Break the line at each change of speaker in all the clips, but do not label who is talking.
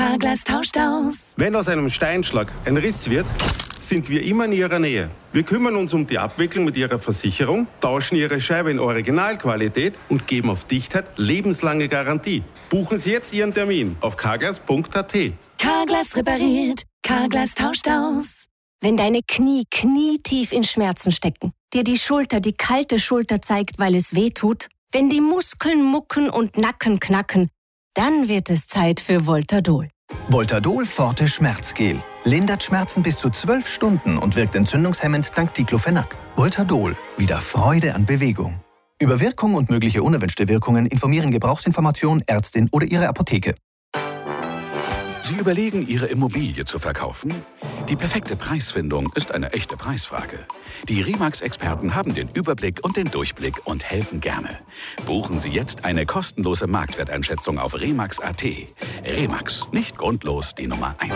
Carglass tauscht aus.
Wenn aus einem Steinschlag ein Riss wird, sind wir immer in Ihrer Nähe. Wir kümmern uns um die Abwicklung mit Ihrer Versicherung, tauschen Ihre Scheibe in Originalqualität und geben auf Dichtheit lebenslange Garantie. Buchen Sie jetzt Ihren Termin auf carglass.at.
Carglass repariert, Carglass tauscht aus.
Wenn deine Knie knietief in Schmerzen stecken, dir die Schulter die kalte Schulter zeigt, weil es weh tut, wenn die Muskeln mucken und Nacken knacken, dann wird es Zeit für Voltadol.
Voltadol Forte Schmerzgel. Lindert Schmerzen bis zu 12 Stunden und wirkt entzündungshemmend dank Diclofenac. Voltadol. Wieder Freude an Bewegung. Über Wirkung und mögliche unerwünschte Wirkungen informieren Gebrauchsinformation, Ärztin oder Ihre Apotheke.
Sie überlegen, Ihre Immobilie zu verkaufen? Die perfekte Preisfindung ist eine echte Preisfrage. Die Remax-Experten haben den Überblick und den Durchblick und helfen gerne. Buchen Sie jetzt eine kostenlose Marktwerteinschätzung auf remax.at. Remax, nicht grundlos die Nummer 1.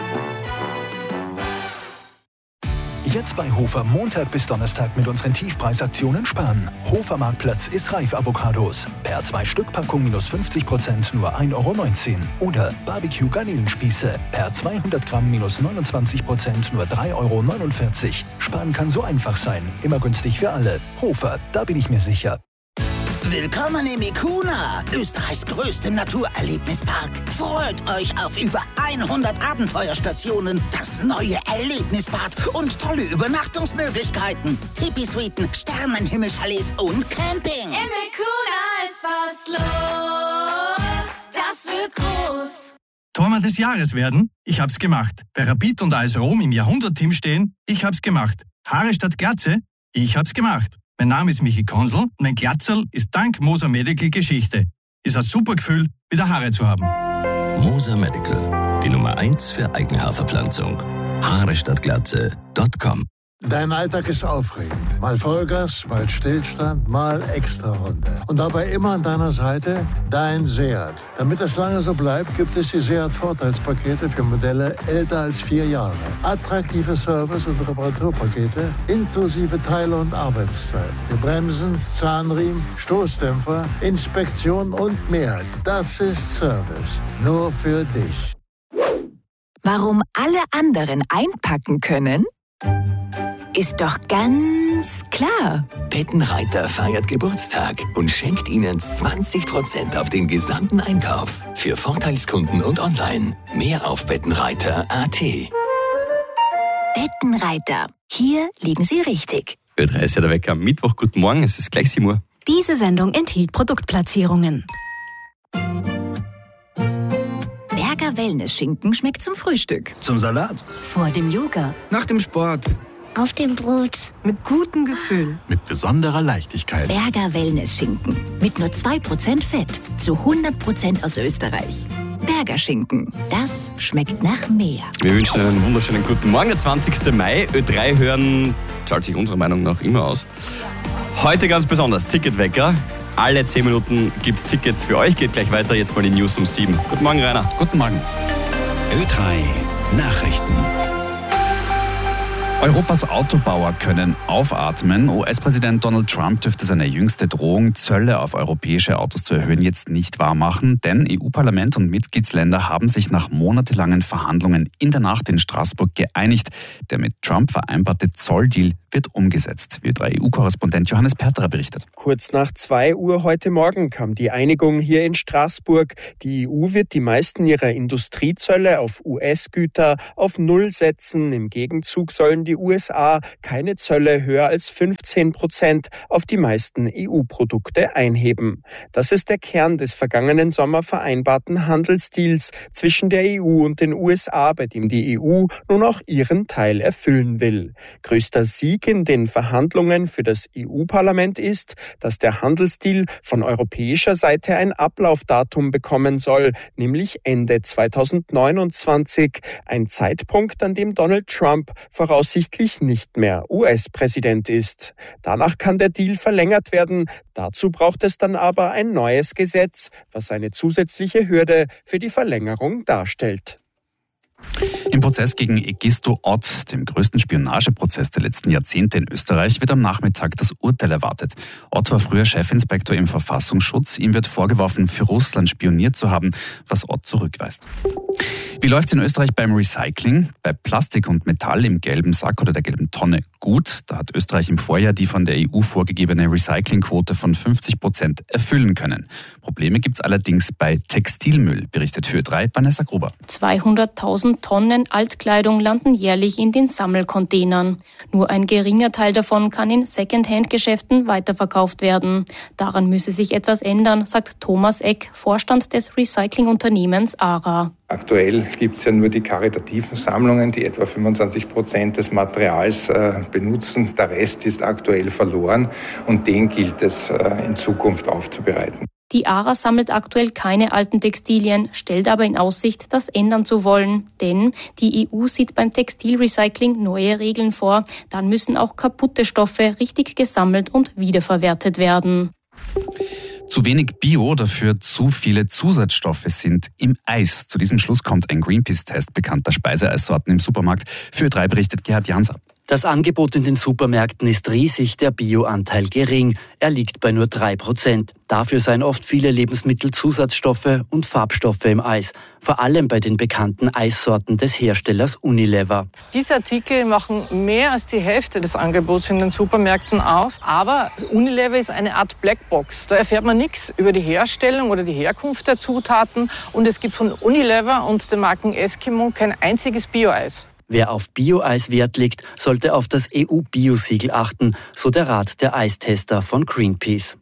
Jetzt bei Hofer Montag bis Donnerstag mit unseren Tiefpreisaktionen sparen. Hofer Marktplatz ist reif Avocados. Per 2 Stück Packung minus 50% nur 1,19 €. Oder Barbecue Garnelenspieße. Per 200 Gramm minus 29% nur 3,49 €. Sparen kann so einfach sein. Immer günstig für alle. Hofer, da bin ich mir sicher.
Willkommen im Ikuna, Österreichs größtem Naturerlebnispark. Freut euch auf über 100 Abenteuerstationen, das neue Erlebnisbad und tolle Übernachtungsmöglichkeiten. Tipi-Suiten, Sternenhimmelchalets und Camping.
Im Ikuna ist was los, das wird groß.
Torwart des Jahres werden? Ich hab's gemacht. Bei Rapid und AS Rom im Jahrhundertteam stehen? Ich hab's gemacht. Haare statt Glatze? Ich hab's gemacht. Mein Name ist Michi Konsel und mein Glatzerl ist dank Moser Medical Geschichte. Ist ein super Gefühl, wieder Haare zu haben.
Moser Medical, die Nummer 1 für Eigenhaarverpflanzung. Haarestattglatze.com.
Dein Alltag ist aufregend. Mal Vollgas, mal Stillstand, mal Extrarunde. Und dabei immer an deiner Seite dein Seat. Damit das lange so bleibt, gibt es die Seat-Vorteilspakete für Modelle älter als 4 Jahre. Attraktive Service- und Reparaturpakete inklusive Teile- und Arbeitszeit. Für Bremsen, Zahnriemen, Stoßdämpfer, Inspektion und mehr. Das ist Service. Nur für dich.
Warum alle anderen einpacken können? Ist doch ganz klar.
Bettenreiter feiert Geburtstag und schenkt Ihnen 20% auf den gesamten Einkauf. Für Vorteilskunden und online. Mehr auf bettenreiter.at.
Bettenreiter. Hier liegen Sie richtig.
Ö3 ist ja der Wecker am Mittwoch. Guten Morgen, es ist gleich 7 Uhr.
Diese Sendung enthielt Produktplatzierungen.
Berger Wellness-Schinken schmeckt zum Frühstück.
Zum Salat.
Vor dem Yoga.
Nach dem Sport.
Auf dem Brot.
Mit gutem Gefühl. Mit besonderer Leichtigkeit.
Berger Wellness-Schinken. Mit nur 2% Fett. Zu 100% aus Österreich. Berger Schinken. Das schmeckt nach mehr.
Wir wünschen einen wunderschönen guten Morgen. Der 20. Mai. Ö3 hören, zahlt sich unserer Meinung nach immer aus. Heute ganz besonders Ticketwecker. Alle 10 Minuten gibt es Tickets für euch. Geht gleich weiter. Jetzt mal die News um 7. Guten Morgen, Rainer.
Guten Morgen.
Ö3 Nachrichten.
Europas Autobauer können aufatmen. US-Präsident Donald Trump dürfte seine jüngste Drohung, Zölle auf europäische Autos zu erhöhen, jetzt nicht wahrmachen. Denn EU-Parlament und Mitgliedsländer haben sich nach monatelangen Verhandlungen in der Nacht in Straßburg geeinigt. Der mit Trump vereinbarte Zolldeal wird umgesetzt, wie der EU-Korrespondent Johannes Perterer berichtet.
Kurz nach 2 Uhr heute Morgen kam die Einigung hier in Straßburg. Die EU wird die meisten ihrer Industriezölle auf US-Güter auf Null setzen. Im Gegenzug sollen die USA keine Zölle höher als 15% auf die meisten EU-Produkte einheben. Das ist der Kern des vergangenen Sommer vereinbarten Handelsdeals zwischen der EU und den USA, bei dem die EU nun auch ihren Teil erfüllen will. Größter Sieg in den Verhandlungen für das EU-Parlament ist, dass der Handelsdeal von europäischer Seite ein Ablaufdatum bekommen soll, nämlich Ende 2029, ein Zeitpunkt, an dem Donald Trump voraussichtlich nicht mehr US-Präsident ist. Danach kann der Deal verlängert werden. Dazu braucht es dann aber ein neues Gesetz, was eine zusätzliche Hürde für die Verlängerung darstellt.
Im Prozess gegen Egisto Ott, dem größten Spionageprozess der letzten Jahrzehnte in Österreich, wird am Nachmittag das Urteil erwartet. Ott war früher Chefinspektor im Verfassungsschutz. Ihm wird vorgeworfen, für Russland spioniert zu haben, was Ott zurückweist. Wie läuft es in Österreich beim Recycling? Bei Plastik und Metall im gelben Sack oder der gelben Tonne gut. Da hat Österreich im Vorjahr die von der EU vorgegebene Recyclingquote von 50% erfüllen können. Probleme gibt es allerdings bei Textilmüll, berichtet für Ö3 Vanessa Gruber.
200.000 Tonnen Altkleidung landen jährlich in den Sammelcontainern. Nur ein geringer Teil davon kann in Second-Hand-Geschäften weiterverkauft werden. Daran müsse sich etwas ändern, sagt Thomas Eck, Vorstand des Recyclingunternehmens ARA.
Aktuell gibt es ja nur die karitativen Sammlungen, die etwa 25% des Materials benutzen. Der Rest ist aktuell verloren und den gilt es in Zukunft aufzubereiten.
Die ARA sammelt aktuell keine alten Textilien, stellt aber in Aussicht, das ändern zu wollen. Denn die EU sieht beim Textilrecycling neue Regeln vor. Dann müssen auch kaputte Stoffe richtig gesammelt und wiederverwertet werden.
Zu wenig Bio, dafür zu viele Zusatzstoffe sind im Eis. Zu diesem Schluss kommt ein Greenpeace-Test bekannter Speiseeissorten im Supermarkt. Für Ö3 berichtet Gerhard Janser.
Das Angebot in den Supermärkten ist riesig, der Bio-Anteil gering. Er liegt bei nur 3%. Dafür seien oft viele Lebensmittel Zusatzstoffe und Farbstoffe im Eis. Vor allem bei den bekannten Eissorten des Herstellers Unilever.
Diese Artikel machen mehr als die Hälfte des Angebots in den Supermärkten aus. Aber Unilever ist eine Art Blackbox. Da erfährt man nichts über die Herstellung oder die Herkunft der Zutaten. Und es gibt von Unilever und den Marken Eskimo kein einziges Bio-Eis.
Wer auf Bio-Eis Wert legt, sollte auf das EU-Bio-Siegel achten, so der Rat der Eistester von Greenpeace.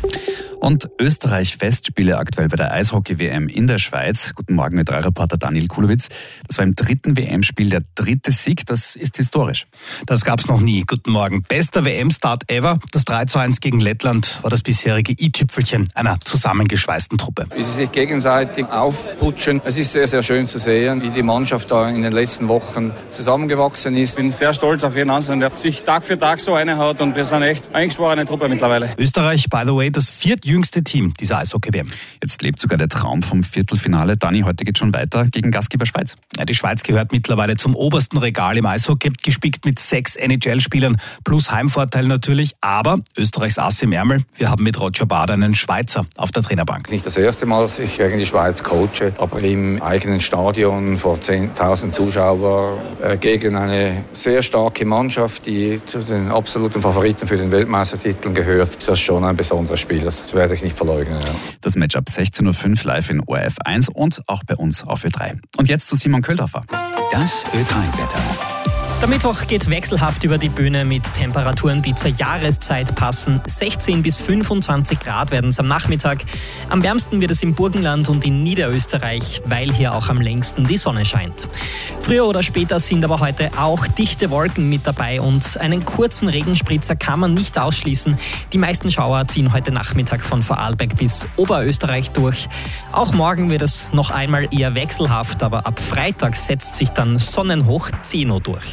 Und Österreich-Festspiele aktuell bei der Eishockey-WM in der Schweiz. Guten Morgen, Ö3-Reporter Daniel Kulowitz. Das war im 3. WM-Spiel der 3. Sieg. Das ist historisch.
Das gab's noch nie. Guten Morgen. Bester WM-Start ever. Das 3:1 gegen Lettland war das bisherige i-Tüpfelchen einer zusammengeschweißten Truppe.
Wie sie sich gegenseitig aufputschen. Es ist sehr, sehr schön zu sehen, wie die Mannschaft da in den letzten Wochen zusammengewachsen ist.
Ich bin sehr stolz auf jeden Einzelnen, der sich Tag für Tag so reinhaut und wir sind echt eingeschworene Truppe mittlerweile.
Österreich, by the way, das viertjüngste Team dieser Eishockey-WM.
Jetzt lebt sogar der Traum vom Viertelfinale. Dani, heute geht schon weiter gegen Gastgeber Schweiz.
Ja, die Schweiz gehört mittlerweile zum obersten Regal im Eishockey, gespickt mit 6 NHL-Spielern plus Heimvorteil natürlich. Aber Österreichs Ass im Ärmel, wir haben mit Roger Bader einen Schweizer auf der Trainerbank.
Es ist nicht das erste Mal, dass ich gegen die Schweiz coache, aber im eigenen Stadion vor 10.000 Zuschauern gegen eine sehr starke Mannschaft, die zu den absoluten Favoriten für den Weltmeistertitel gehört. Das ist schon ein besonderes Spiel, das werde ich nicht verleugnen. Ja.
Das Matchup 16:05 Uhr live in ORF 1 und auch bei uns auf Ö3. Und jetzt zu Simon Köldorfer.
Das Ö3-Wetter.
Der Mittwoch geht wechselhaft über die Bühne mit Temperaturen, die zur Jahreszeit passen. 16 bis 25 Grad werden es am Nachmittag. Am wärmsten wird es im Burgenland und in Niederösterreich, weil hier auch am längsten die Sonne scheint. Früher oder später sind aber heute auch dichte Wolken mit dabei und einen kurzen Regenspritzer kann man nicht ausschließen. Die meisten Schauer ziehen heute Nachmittag von Vorarlberg bis Oberösterreich durch. Auch morgen wird es noch einmal eher wechselhaft, aber ab Freitag setzt sich dann Sonnenhoch Zeno durch.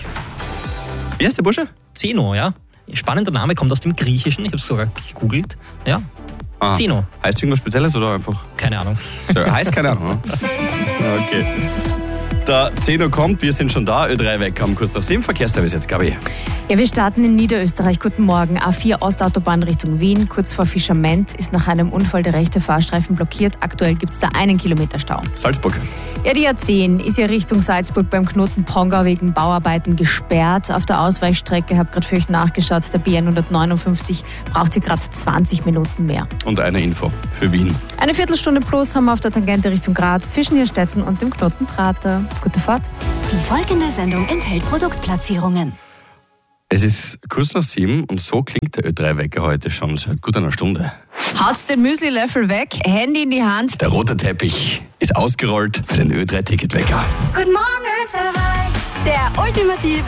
Wie heißt der Bursche?
Zeno, ja. Spannender Name, kommt aus dem Griechischen. Ich habe es sogar gegoogelt. Ja. Zeno.
Heißt irgendwas Spezielles oder einfach?
Keine Ahnung.
So, heißt keine Ahnung. Okay. Der Zeno kommt, wir sind schon da. Ö3 weg am kurz nach 7. Verkehrsservice jetzt, Gabi.
Ja, wir starten in Niederösterreich. Guten Morgen. A4 Ostautobahn Richtung Wien. Kurz vor Fischerment ist nach einem Unfall der rechte Fahrstreifen blockiert. Aktuell gibt es da 1 Kilometer Stau.
Salzburg.
Ja, die A10 ist ja Richtung Salzburg beim Knoten Pongau wegen Bauarbeiten gesperrt. Auf der Ausweichstrecke, habe gerade für euch nachgeschaut, der BN 159 braucht hier gerade 20 Minuten mehr.
Und eine Info für Wien.
Eine Viertelstunde plus haben wir auf der Tangente Richtung Graz zwischen Nierstetten und dem Knoten Prater. Gute Fahrt.
Die folgende Sendung enthält Produktplatzierungen.
Es ist kurz nach 7 und so klingt der Ö3-Wecker heute schon seit gut einer Stunde.
Haut's den Müsli-Löffel weg, Handy in die Hand.
Der rote Teppich ist ausgerollt für den Ö3-Ticketwecker.
Guten Morgen, Österreich!
Der ultimative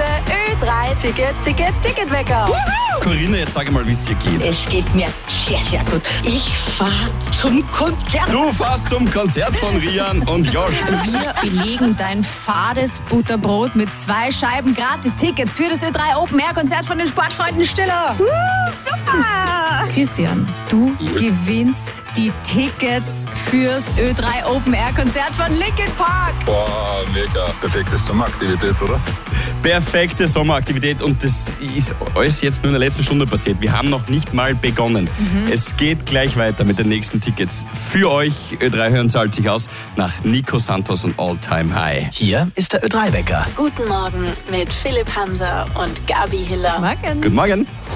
Ö3-Ticketwecker.
Corinna, jetzt sag mal, wie es dir geht.
Es geht mir sehr, sehr gut. Ich fahre zum Konzert.
Du fährst zum Konzert von Rian und Josh.
Wir belegen dein fades Butterbrot mit 2 Scheiben Gratis-Tickets für das Ö3 Open-Air-Konzert von den Sportfreunden Stiller.
Super!
Christian, du gewinnst die Tickets fürs Ö3 Open-Air-Konzert von Linkin Park.
Boah,
mega perfekte Sommeraktivität, oder?
Perfekte Sommeraktivität und das ist alles jetzt nur in der letzten Stunde passiert. Wir haben noch nicht mal begonnen. Es geht gleich weiter mit den nächsten Tickets. Für euch, Ö3 hören zahlt sich aus, nach Nico Santos und All Time High.
Hier ist der Ö3-Wecker.
Guten Morgen mit Philipp Hanser und Gabi Hiller.
Morgen.
Guten Morgen.